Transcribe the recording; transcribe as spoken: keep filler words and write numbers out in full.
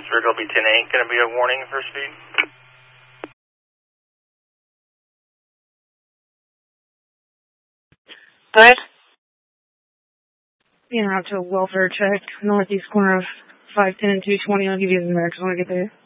Pittsburgh, L B ten eight, going to be a warning for speed. Good. Being out to a welfare check, northeast corner of five ten and two twenty. I'll give you the Americans when I get there.